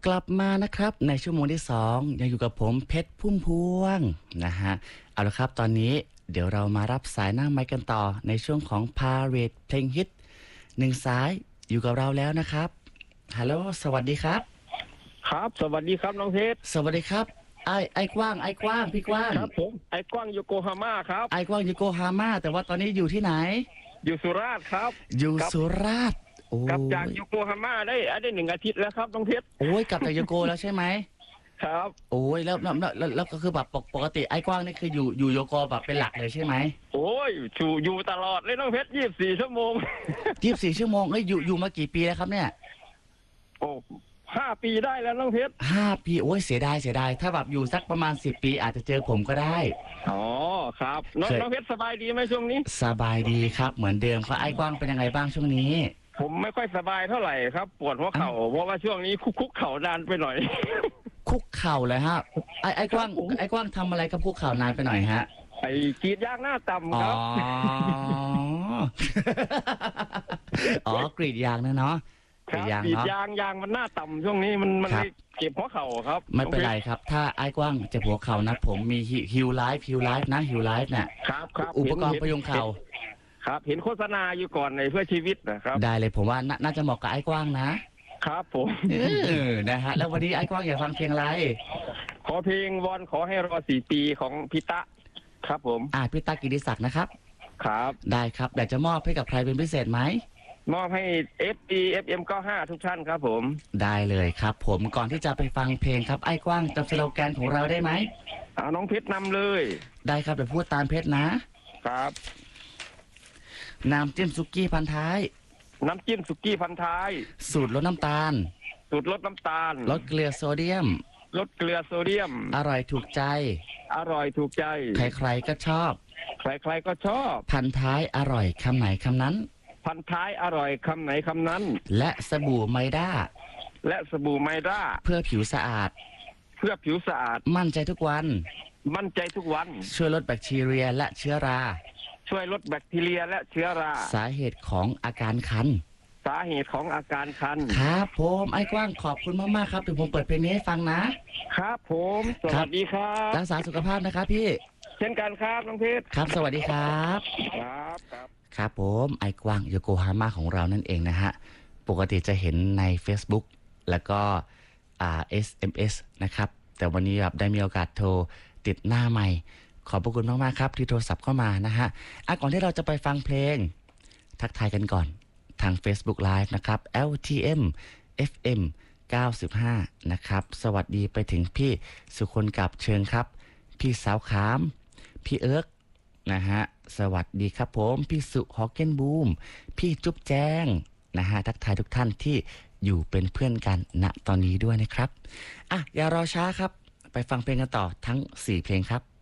กลับมานะครับในชั่วโมงที่2ยังอยู่กับผมเพชรพุ่มพวงนะฮะเอาละครับตอนนี้เดี๋ยวเรามารับสายหน้าไมค์กันต่อในช่วงของ Parade เพลงฮิต1สายอยู่กับเราแล้วนะครับฮัลโหลสวัสดีครับครับสวัสดีครับน้องเพชรสวัสดีครับไอ้กว้างพี่กว้างครับผมไอ้กว้างโยโกฮาม่าครับไอ้กว้างอยู่โกฮาม่าแต่ว่าตอนนี้อยู่ที่ไหนอยู่สุราษฎร์ครับอยู่สุราษฎร์โอ้กลับจากโยโกฮาม่าได้1 อาทิตย์แล้วครับน้องเพชรโอ้ยกลับจากโยโกแล้วใช่ไหมครับโอ้ยแล้วก็คือแบบปกติไอ้กว้างนี่คืออยู่โยโกแบบเป็นหลักเลยใช่ไหมโอ้ยอยู่ตลอดเลยน้องเพชร24 ชั่วโมง 24 ชั่วโมงเอ้ยอยู่มากี่ปีแล้วครับเนี่ยโอ้5 ปีได้แล้วน้องเพชร 5 ปีโอ้ยเสียดายถ้าแบบอยู่สักประมาณ10 ปีอาจจะเจอผมก็ได้อ๋อครับน้องเพชรสบายดีไหมช่วงนี้สบายดีครับเหมือนเดิมครับไอ้กว้างเป็นยังไงบ้างช่วงนี้ผมไม่ค่อยสบายเท่าไหร่ครับปวดหัวเข่าเพราะว่าช่วงนี้คุกเข่านานไปหน่อยคุกเข่าเลยฮะไอ้กว้างทำอะไรกับคุกเข่านานไปหน่อยฮะไอ้กรีดยางหน้าต่ำครับอ๋อกรีดยางนะเนาะกรีดยางมันหน้าต่ำช่วงนี้มันเจ็บหัวเข่าครับไม่เป็นไรครับถ้าไอ้กว้างเจ็บหัวเข่านะผมมีฮิวไลฟ์นะฮิวไลฟ์เนี่ยครับอุปกรณ์พยุงเข่าครับเห็นโฆษณาอยู่ก่อนในเพื่อชีวิตนะครับได้เลยผมว่าน่าจะเหมาะกับไอ้กว้างนะครับผมนะฮะแล้ววันนี้ไอ้กว้างอยากฟังเพลงอะไรขอเพลงวอนขอให้รอ4 ปีของพิตะครับผมพิตะกิติศักดิ์นะครับครับได้ครับอยากจะมอบให้กับใครเป็นพิเศษไหมมอบให้ FM95 ทุกท่านครับผมได้เลยครับผมก่อนที่จะไปฟังเพลงครับไอ้กว้างจำสโลแกนของเราได้ไหมน้องเพชรนำเลยได้ครับเดี๋ยวพูดตามเพชรนะครับน้ำจิ้มสุกี้พันท้ายน้ำจิ้มสุกี้พันท้ายสูตรลดน้ำตาลลดเกลือโซเดียมอร่อยถูกใจใครๆก็ชอบพันท้ายอร่อยคำไหนคำนั้นพันท้ายอร่อยคำไหนคำนั้นและสบู่ไมด้าเพื่อผิวสะอาดมั่นใจทุกวันช่วยลดแบคทีเรียและเชื้อราสาเหตุของอาการคันครับผมไอ้กว้างขอบคุณมากๆครับเดี๋ยวผมเปิดเพลงนี้ให้ฟังนะครับผมสวัสดีครับรักษาสุขภาพนะครับพี่เช่นกันครับน้องเพชรครับสวัสดีครับครับผมไอ้กว้างโยโกฮาม่าของเรานั่นเองนะฮะปกติจะเห็นใน Facebook แล้วก็SMS นะครับแต่วันนี้แบบได้มีโอกาสโทรติดหน้าใหม่ขอบพระคุณมากๆครับที่โทรศัพท์เข้ามานะฮะก่อนที่เราจะไปฟังเพลงทักทายกันก่อนทาง Facebook Live นะครับ LTM FM 95นะครับสวัสดีไปถึงพี่สุคนกับเชิงครับพี่สาวขามพี่เอิร์กนะฮะสวัสดีครับผมพี่สุฮอกเกนบูมพี่จุ๊บแจ้งนะฮะทักทายทุกท่านที่อยู่เป็นเพื่อนกันณตอนนี้ด้วยนะครับอย่ารอช้าครับไปฟังเพลงกันต่อทั้ง4เพลงครับ